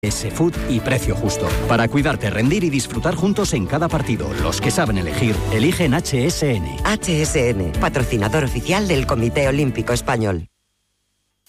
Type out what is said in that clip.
S-Food y precio justo. Para cuidarte, rendir y disfrutar juntos en cada partido. Los que saben elegir, eligen HSN. HSN, patrocinador oficial del Comité Olímpico Español.